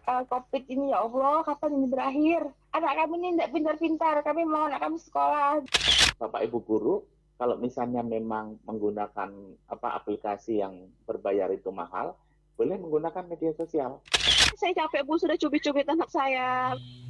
COVID ini, ya Allah, kapan ini berakhir? Anak kami ini tidak pintar-pintar, kami mau anak kami sekolah. Bapak Ibu guru, kalau misalnya memang menggunakan aplikasi yang berbayar itu mahal, boleh menggunakan media sosial. Saya capek Bu, sudah cubit-cubit anak saya.